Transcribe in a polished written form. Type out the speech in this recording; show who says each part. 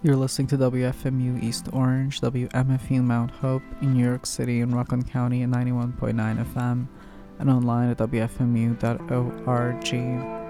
Speaker 1: You're listening to WFMU East Orange, WMFU Mount Hope in New York City and Rockland County at 91.9 FM and online at WFMU.org.